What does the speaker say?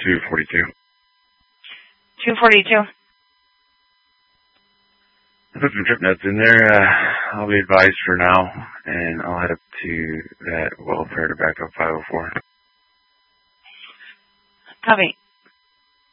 242. 242. I put some trip notes in there. I'll be advised for now, and I'll head up to that welfare to back up 504. Copy.